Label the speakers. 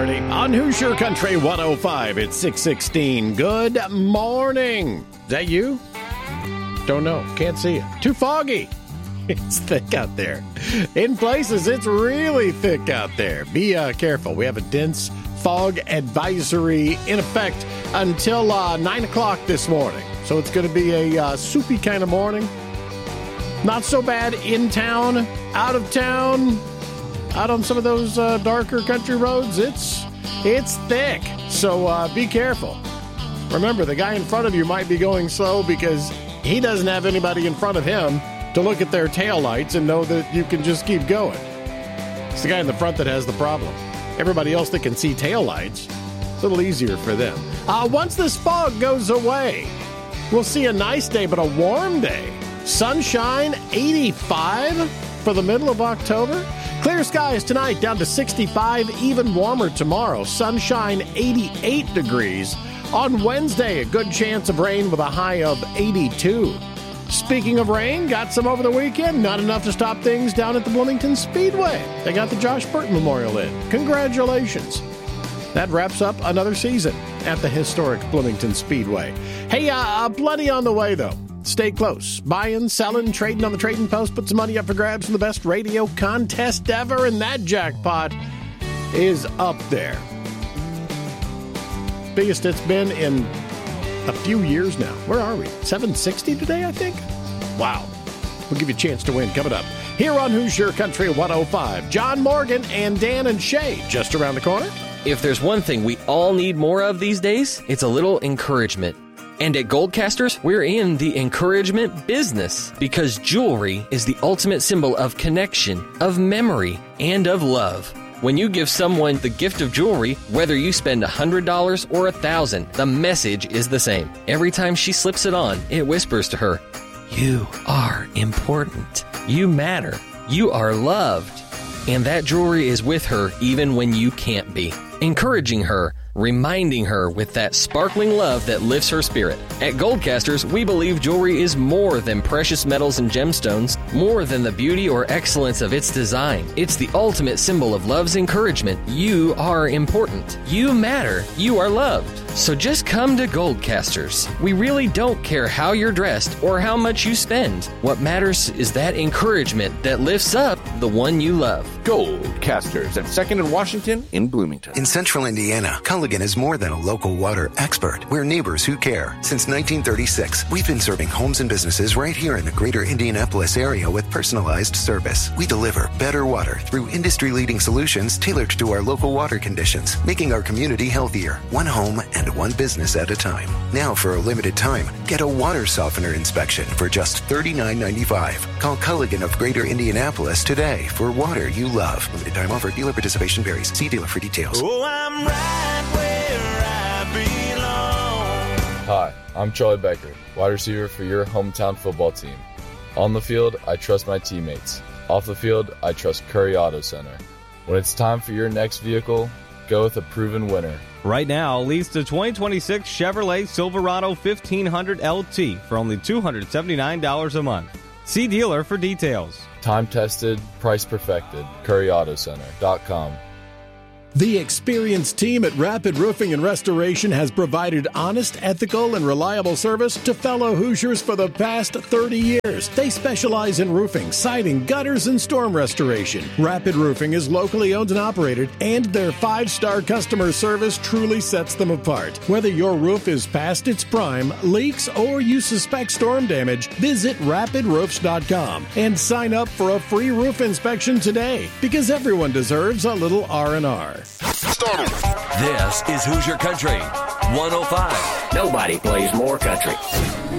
Speaker 1: party on Hoosier Country 105. It's 6:16. Good morning. Is that you? Don't know. Can't see it. Too foggy. It's thick out there. In places, it's really thick out there. Be careful. We have a dense fog advisory in effect until 9 o'clock this morning. So it's going to be a soupy kind of morning. Not so bad in town, out of town, out on some of those darker country roads. It's thick. So be careful. Remember, the guy in front of you might be going slow because he doesn't have anybody in front of him to look at their taillights and know that you can just keep going. It's the guy in the front that has the problem. Everybody else that can see taillights, a little easier for them. Once this fog goes away, we'll see a nice day, but a warm day. Sunshine, 85 for the middle of October. Clear skies tonight, down to 65, even warmer tomorrow. Sunshine, 88 degrees. On Wednesday, a good chance of rain with a high of 82. Speaking of rain, got some over the weekend. Not enough to stop things down at the Bloomington Speedway. They got the Josh Burton Memorial in. Congratulations. That wraps up another season at the historic Bloomington Speedway. Hey, plenty on the way, though. Stay close. Buying, selling, trading on the Trading Post. Put some money up for grabs for the best radio contest ever, and that jackpot is up there. Biggest it's been in a few years now. Where are we? 760 today, I think? Wow. We'll give you a chance to win coming up here on Hoosier Country 105. John Morgan and Dan and Shay just around the corner.
Speaker 2: If there's one thing we all need more of these days, it's a little encouragement. And at Goldcasters, we're in the encouragement business because jewelry is the ultimate symbol of connection, of memory, and of love. When you give someone the gift of jewelry, whether you spend $100 or $1,000, the message is the same. Every time she slips it on, it whispers to her, "You are important. You matter. You are loved." And that jewelry is with her even when you can't be. Encouraging her, reminding her with that sparkling love that lifts her spirit. At Goldcasters, we believe jewelry is more than precious metals and gemstones, more than the beauty or excellence of its design. It's the ultimate symbol of love's encouragement. You are important. You matter. You are loved. So just come to Goldcasters. We really don't care how you're dressed or how much you spend. What matters is that encouragement that lifts up the one you love.
Speaker 3: Goldcasters at 2nd and Washington in Bloomington.
Speaker 4: In Central Indiana, Culligan is more than a local water expert. We're neighbors who care. Since 1936, we've been serving homes and businesses right here in the greater Indianapolis area with personalized service. We deliver better water through industry-leading solutions tailored to our local water conditions, making our community healthier, one home and one business at a time. Now, for a limited time, get a water softener inspection for just $39.95. Call Culligan of Greater Indianapolis today for water you love. Limited time offer. Dealer participation varies. See dealer for details.
Speaker 5: Oh, I'm right where I belong.
Speaker 6: Hi, I'm Charlie Becker, wide receiver for your hometown football team. On the field, I trust my teammates. Off the field, I trust Curry Auto Center. When it's time for your next vehicle, go with a proven winner.
Speaker 7: Right now, lease the 2026 Chevrolet Silverado 1500 LT for only $279 a month. See dealer for details.
Speaker 6: Time tested, price perfected. CurryAutoCenter.com.
Speaker 1: The experienced team at Rapid Roofing and Restoration has provided honest, ethical, and reliable service to fellow Hoosiers for the past 30 years. They specialize in roofing, siding, gutters, and storm restoration. Rapid Roofing is locally owned and operated, and their 5-star customer service truly sets them apart. Whether your roof is past its prime, leaks, or you suspect storm damage, visit rapidroofs.com and sign up for a free roof inspection today, because everyone deserves a little R&R.
Speaker 8: This is Hoosier Country 105.
Speaker 9: Nobody plays more country.